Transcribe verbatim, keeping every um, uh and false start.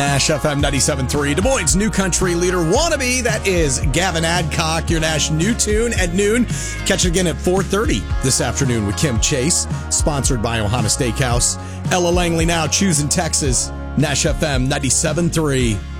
Nash F M ninety-seven point three, Des Moines' new country leader wannabe. That is Gavin Adcock, your Nash new tune at noon. Catch it again at four thirty this afternoon with Kim Chase, sponsored by Ohana Steakhouse. Ella Langley now, choosing Texas. Nash F M ninety-seven point three.